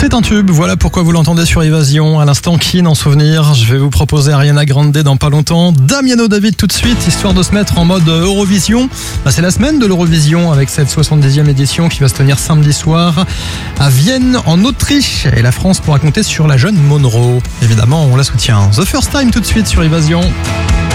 C'est un tube, voilà pourquoi vous l'entendez sur Évasion. À l'instant, Keane en souvenir. Je vais vous proposer Ariana Grande dans pas longtemps. Damiano David tout de suite, histoire de se mettre en mode Eurovision. C'est la semaine de l'Eurovision avec cette 70e édition qui va se tenir samedi soir à Vienne, en Autriche. Et la France pourra compter sur la jeune Monroe. Évidemment, on la soutient. The First Time tout de suite sur Évasion.